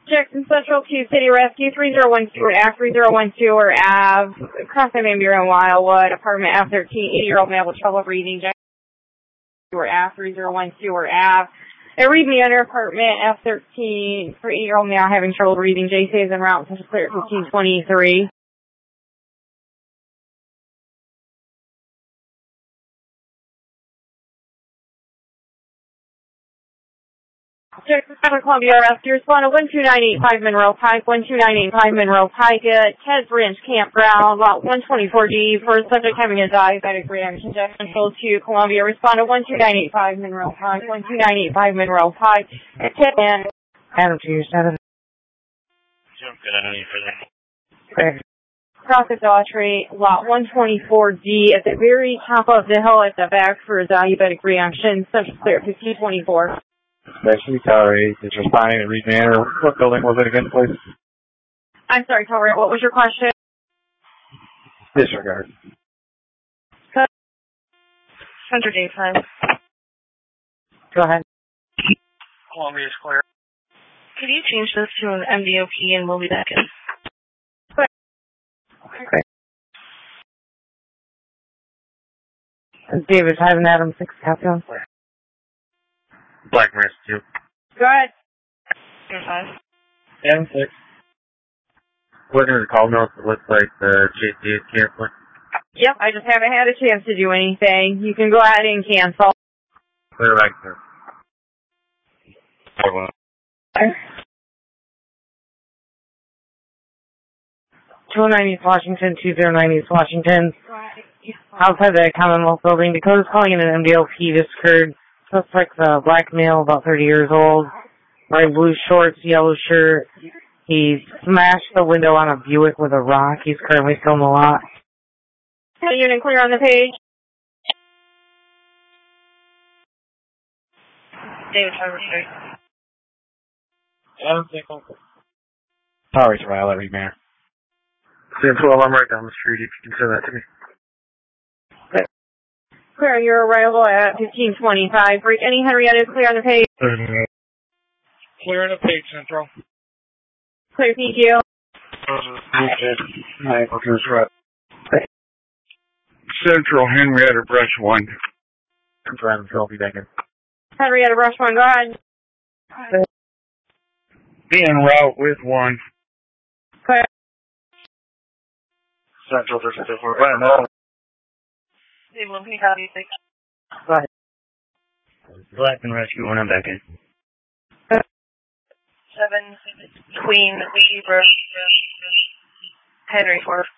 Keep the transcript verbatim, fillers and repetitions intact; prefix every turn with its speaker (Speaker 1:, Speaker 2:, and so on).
Speaker 1: Jackson Central to City Rescue, three zero one Stewart Ave, three zero one Stewart Ave, crossing maybe around Wildwood, apartment F thirteen, eighty-year-old male with trouble breathing, Jackson Stewart Ave, three zero one Stewart Ave. And read me under apartment F thirteen for eight-year-old male having trouble breathing, J C is en route to clear at fifteen twenty-three. Jackson Central Columbia Rescue, respond to one two nine eight five Monroe Pike, one two nine eight five Monroe Pike at Ted's Ranch Campground, lot one twenty-four D, for a subject having a diabetic reaction. Jackson Central to Columbia, respond to one two nine eight five Monroe Pike, one two nine eight five Monroe Pike at Ted's Ranch. Adam to your seven.
Speaker 2: Jump good, I don't need for that.
Speaker 1: Okay. Cross at Daughtry, lot one twenty-four D, at the very top of the hill at the back for a diabetic reaction, subject clear at fifteen twenty-four.
Speaker 3: Basically, Tower is responding to Reed Manor. What building was it again, please?
Speaker 1: I'm sorry, Tower, what was your question?
Speaker 3: Disregard.
Speaker 1: Center daytime. Go ahead.
Speaker 2: Columbia is clear.
Speaker 4: Could you change this to an M D O P and we'll be back in?
Speaker 1: Okay. David, five and Adam, six, Captain.
Speaker 2: Black Rescue.
Speaker 1: Go ahead.
Speaker 4: five.
Speaker 3: Adam six.
Speaker 2: Looking at the call notes, it looks like the J C is canceling.
Speaker 1: Yep, I just haven't had a chance to do anything. You can go ahead and cancel.
Speaker 2: Clear back there.
Speaker 1: two oh nine East Washington, two oh nine East Washington. Outside the Commonwealth Building, Dakota's calling in an M D O P. This occurred. Suspect's a black male, about thirty years old, wearing blue shorts, yellow shirt. He smashed the window on a Buick with a rock. He's currently still in the lot. Unit clear on the page.
Speaker 4: David, Tower Street.
Speaker 3: Adam six. Tower to Riley, Reed Manor.
Speaker 2: ten twelve, I'm right down the street. If you can send that to me.
Speaker 1: Clear on your arrival at fifteen twenty-five. Break any Henrietta clear on the page.
Speaker 3: Clear on the page, Central.
Speaker 1: Clear, thank you.
Speaker 3: Central, Henrietta, Brush one. Central, I'll be back in.
Speaker 1: Henrietta, Brush one, go ahead.
Speaker 3: Be en route with one.
Speaker 1: Clear.
Speaker 2: Central, there's a different one. No.
Speaker 4: David, one P copy six.
Speaker 1: Go ahead.
Speaker 2: Black and Rescue one, I'm back in.
Speaker 4: Seven, Queen, Weaver, Henry four.